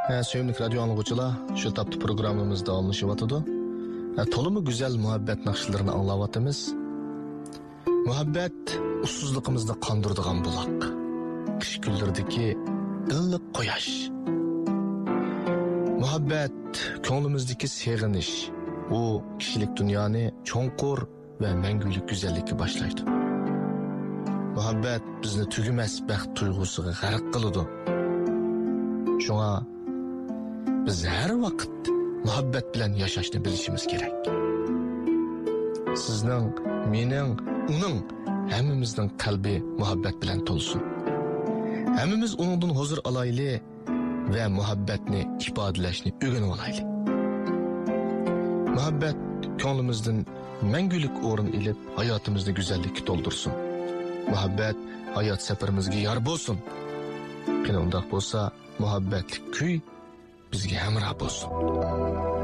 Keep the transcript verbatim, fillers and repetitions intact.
E, Sevimli radyo anlıqçılar, şu taptı programımız davamlaşıvatıdı. E, tolumu güzel muhabbet nakşılarını anlavatımız. Muhabbet, ussuzluğumuzda kandırdıgan bulak. Kış güldürdeki ıllık koyaş. Muhabbet, köngülümüzdeki seviniş. O kişilik dünyanı çonkur ve mengülük güzellikki başlaydı. Muhabbet bizni tügümez bəxt tuyğusuga g'arq qılıdı. Şuna biz her vakit muhabbet bilen yaşashni bilishimiz kerak. Sizning, mening, uning hammamizning qalbi muhabbet bilen to'lsin. Hammamiz uningdan huzur olayli ve muhabbetni ifodalashni o'rganib olayli. Muhabbet ko'nglimizdan mengülük o'rin ilib hayotimizni güzellikka to'ldirsin. Muhabbet hayat safarimizga yor bo'lsin. Qani undaq bo'lsa, muhabbetlik kuy bizga hamroh bo'lsin.